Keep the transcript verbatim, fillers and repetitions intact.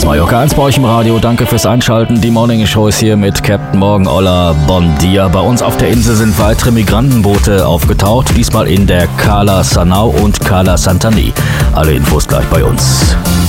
Hier ist Mallorca eins bei euch im Radio. Danke fürs Einschalten. Die Morning Show ist hier mit Captain Morgan Olla Bon Dia. Bei uns auf der Insel sind weitere Migrantenboote aufgetaucht. Diesmal in der Cala Sanau und Cala Santani. Alle Infos gleich bei uns.